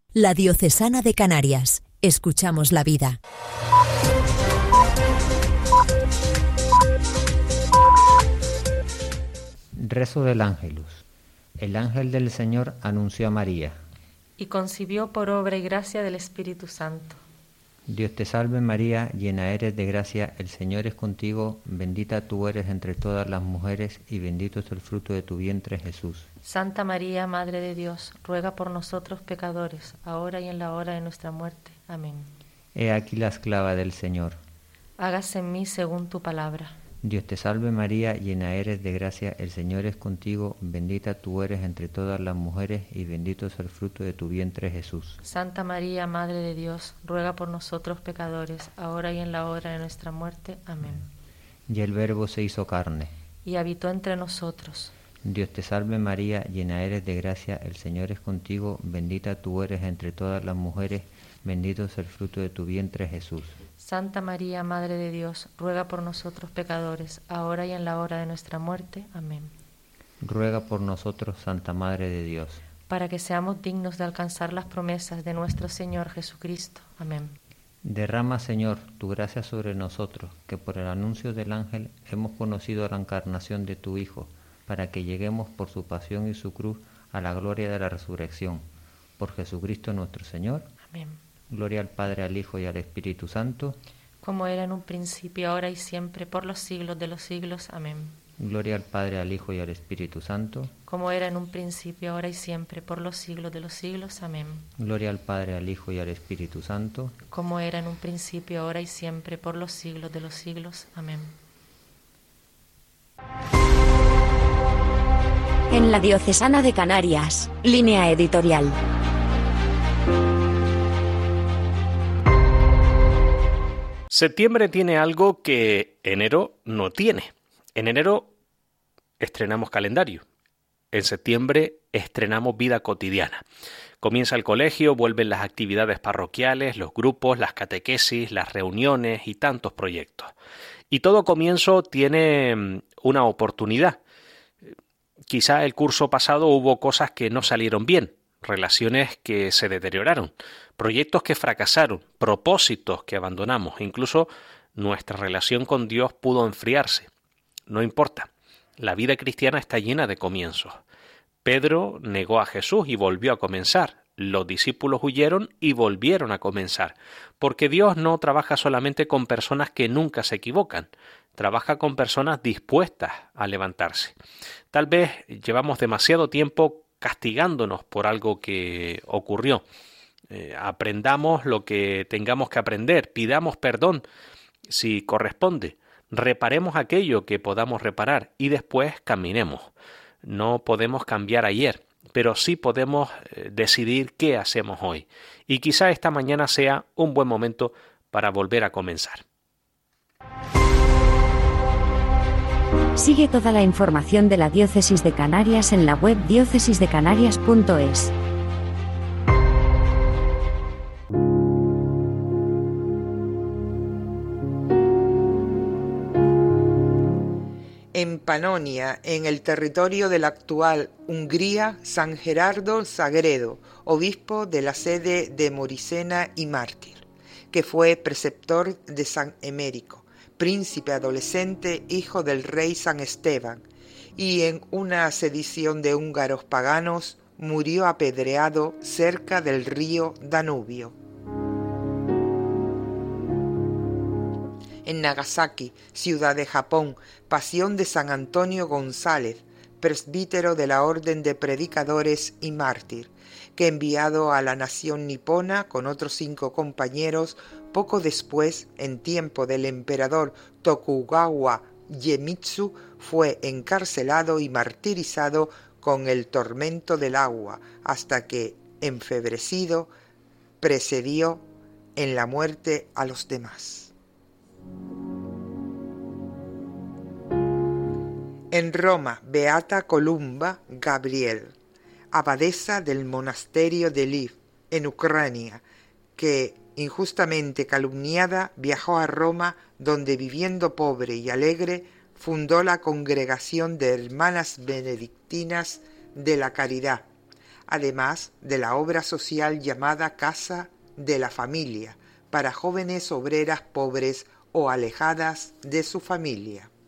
La Diocesana de Canarias. Escuchamos la vida. Rezo del Ángelus. El ángel del Señor anunció a María. Y concibió por obra y gracia del Espíritu Santo. Dios te salve María, llena eres de gracia, el Señor es contigo, bendita tú eres entre todas las mujeres y bendito es el fruto de tu vientre Jesús. Santa María, Madre de Dios, ruega por nosotros pecadores, ahora y en la hora de nuestra muerte. Amén. He aquí la esclava del Señor. Hágase en mí según tu palabra. Dios te salve María, llena eres de gracia, el Señor es contigo, bendita tú eres entre todas las mujeres y bendito es el fruto de tu vientre Jesús. Santa María, Madre de Dios, ruega por nosotros pecadores, ahora y en la hora de nuestra muerte. Amén. Y el Verbo se hizo carne. Y habitó entre nosotros. Dios te salve María, llena eres de gracia, el Señor es contigo, bendita tú eres entre todas las mujeres, bendito es el fruto de tu vientre Jesús. Santa María, Madre de Dios, ruega por nosotros pecadores, ahora y en la hora de nuestra muerte. Amén. Ruega por nosotros, Santa Madre de Dios, para que seamos dignos de alcanzar las promesas de nuestro Señor Jesucristo. Amén. Derrama, Señor, tu gracia sobre nosotros, que por el anuncio del ángel hemos conocido la encarnación de tu Hijo, para que lleguemos por su pasión y su cruz a la gloria de la resurrección. Por Jesucristo nuestro Señor. Amén. Gloria al Padre, al Hijo y al Espíritu Santo. Como era en un principio, ahora y siempre, por los siglos de los siglos. Amén. Gloria al Padre, al Hijo y al Espíritu Santo. Como era en un principio, ahora y siempre, por los siglos de los siglos. Amén. Gloria al Padre, al Hijo y al Espíritu Santo. Como era en un principio, ahora y siempre, por los siglos de los siglos. Amén. En la Diocesana de Canarias, línea editorial. Septiembre tiene algo que enero no tiene. En enero estrenamos calendario. En septiembre estrenamos vida cotidiana. Comienza el colegio, vuelven las actividades parroquiales, los grupos, las catequesis, las reuniones y tantos proyectos. Y todo comienzo tiene una oportunidad. Quizá el curso pasado hubo cosas que no salieron bien, relaciones que se deterioraron, proyectos que fracasaron, propósitos que abandonamos, incluso nuestra relación con Dios pudo enfriarse. No importa, la vida cristiana está llena de comienzos. Pedro negó a Jesús y volvió a comenzar. Los discípulos huyeron y volvieron a comenzar, porque Dios no trabaja solamente con personas que nunca se equivocan, trabaja con personas dispuestas a levantarse. Tal vez llevamos demasiado tiempo castigándonos por algo que ocurrió. Aprendamos lo que tengamos que aprender, pidamos perdón si corresponde, reparemos aquello que podamos reparar y después caminemos. No podemos cambiar ayer, pero sí podemos decidir qué hacemos hoy. Y quizá esta mañana sea un buen momento para volver a comenzar. Sigue toda la información de la Diócesis de Canarias en la web diócesisdecanarias.es. En Panonia, en el territorio de la actual Hungría, San Gerardo Sagredo, obispo de la sede de Morisena y mártir, que fue preceptor de San Emérico, príncipe adolescente, hijo del rey San Esteban, y en una sedición de húngaros paganos murió apedreado cerca del río Danubio. En Nagasaki, ciudad de Japón, pasión de San Antonio González, presbítero de la Orden de Predicadores y mártir, que enviado a la nación nipona con otros 5 compañeros, poco después, en tiempo del emperador Tokugawa Iemitsu, fue encarcelado y martirizado con el tormento del agua, hasta que, enfebrecido, precedió en la muerte a los demás. En Roma, Beata Columba Gabriel, abadesa del monasterio de Lviv, en Ucrania, que, injustamente calumniada, viajó a Roma, donde, viviendo pobre y alegre, fundó la Congregación de Hermanas Benedictinas de la Caridad, además de la obra social llamada Casa de la Familia, para jóvenes obreras pobres o alejadas de su familia.